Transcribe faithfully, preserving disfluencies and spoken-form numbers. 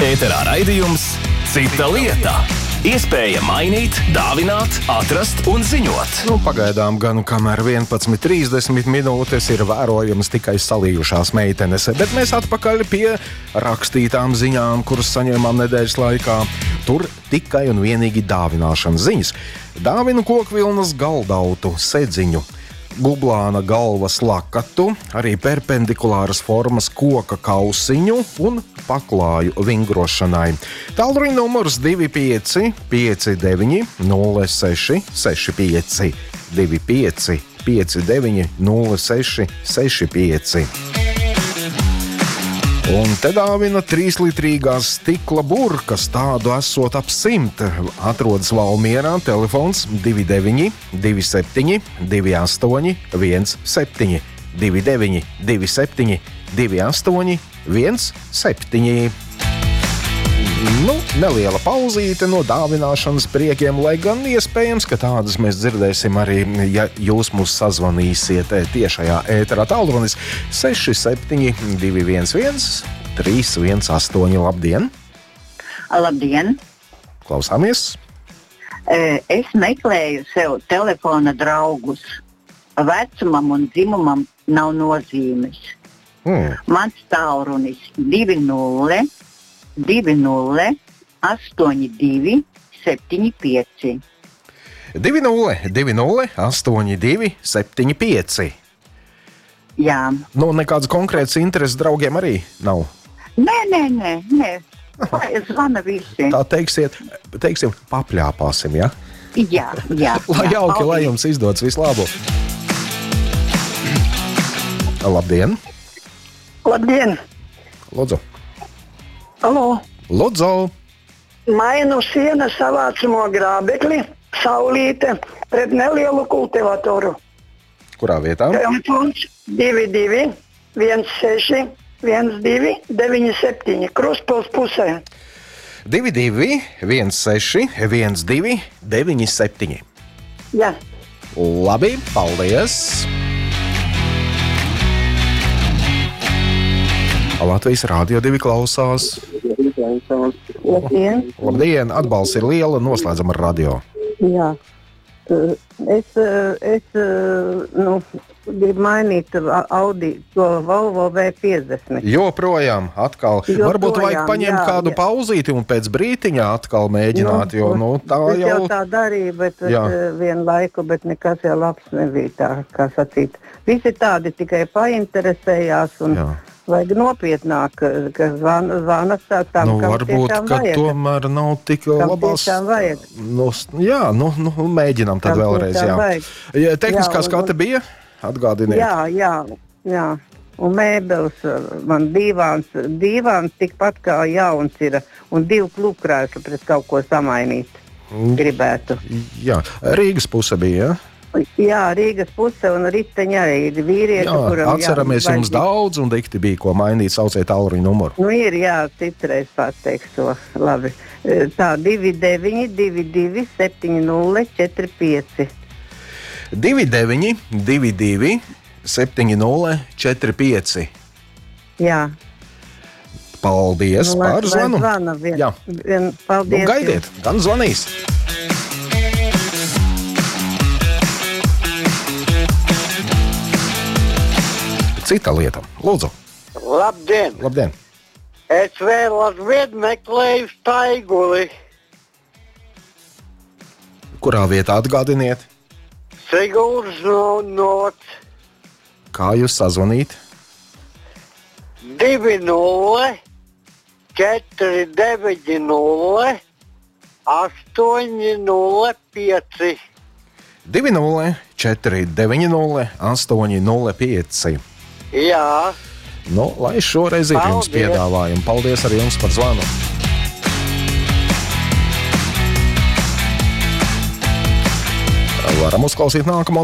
Ēterā raidījums Cita lieta. Iespēja mainīt, dāvināt, atrast un ziņot. Nu, pagaidām gan, kamēr vienpadsmit trīsdesmit minūtes ir vērojamas tikai salījušās meitenes, bet mēs atpakaļ pie rakstītām ziņām, kuras saņēmām nedēļas laikā. Tur tikai un vienīgi dāvināšanas ziņas. Dāvinu kokvilnas galdautu, sedziņu, gublāna galvas lakatu, arī perpendikulāras formas koka kausiņu un paklāju vingrošanai. Tālruņa numurs divi pieci pieci deviņi nulle seši seši pieci, divi pieci pieci deviņi nulle seši seši pieci. Un te dāvina trīslitrīgās stikla burkas, tādu esot ap simt. Atrodas Valmierā, telefons divi deviņi divi septiņi divi astoņi viens septiņi, divi deviņi divi septiņi divi astoņi viens septiņi. Nu, neliela pauzīte no dāvināšanas priekiem, lai gan iespējams, ka tādas mēs dzirdēsim arī, ja jūs mūs sazvanīsiet tiešajā ēterā. Tālrunis seši septiņi divi viens viens trīs viens astoņi. Labdien! Labdien! Klausāmies! Es meklēju sev telefona draugus. Vecumam un dzimumam nav nozīmes. Hmm. Mans tālrunis divi nulle divi nulle astoņi divi septiņi pieci. divi nulle divi nulle astoņi divi septiņi pieci. Jā. Nu, nekādas konkrētas intereses draugiem arī nav? Nē, nē, nē, nē. Vai zvana visi? Tā teiksiet, teiksim, papļāpāsim, ja? Jā, jā. Lai jā, jauki, paldies. lai jums izdodas vislabo. Labdien! Labdien! Lūdzu! Alo! Lūdzu! Mainu sienas savācamo grābekli, saulīte, pret nelielu kultivatoru. Kurā vietā? Telefons divi divi viens seši viens divi deviņi septiņi, Krustpils pusē. divi divi viens seši viens divi deviņi septiņi. Jā. Labi, paldies! Latvijas Rādio divi klausās. Labdien! Labdien! Atbalsts ir liela, noslēdzam ar radio. Jā. Es, es nu, gribu mainīt Audi, to Volvo V piecdesmit. Joprojām, atkal. Joprojām, Varbūt vajag paņemt jā, kādu jā. pauzīti un pēc brītiņā atkal mēģināt, jo nu, tā es jau... jau tā darīju, bet Jā. vienu laiku, bet nekas jau labs nebija tā, kā sacīt. Visi tādi tikai painteresējās un Jā. vajag nopietnāk, ka zvana, zvana tām, Nu, kam varbūt, tiešām ka vajag. tomēr nav tik Kam labās... tiešām vajag. Nu, s- jā, nu, nu, mēģinām tad Kam vēlreiz, tiešām jā. vajag. Ja, tehniskā Jā, un- skata bija? Atgādiniet. Jā, jā, jā. Un mēbeles, man divāns, divāns tikpat kā jauns ir, un divu klubkrēslu pret kaut ko samainīt gribētu. Jā, Rīgas puse bija, ja? Jā, Rīgas puse un riteņi arī ir vīrieši, Jā, kuram atceramies jums vajag- daudz un dikti bija, ko mainīt, sauciet tālruņa numuru. Nu ir, jā, citreiz pateiks to. Labi. Tā, divi deviņi divi divi septiņi nulle četri pieci. divi deviņi divi divi septiņi nulle četri pieci. Jā. Paldies Nu, lai- par lai zvanu. zvana vien- Jā. vien- Nu, paldies. gaidiet, gan zvanīs. Cita lieta. Lūdzu, Labdien! labdien. Es vēl aizvien meklēju staiguli. Kurā vietā atgādiniet? Sigūrs no nots Kā jūs sazvanīt? divi nulle četri deviņi nulle astoņi nulle pieci. divi nulle četri deviņi nulle astoņi nulle pieci. Jā, Nu, lai šoreiz ir jums Paldies. piedāvājumi. Paldies arī jums par zvanu. Varam uzklausīt nākamo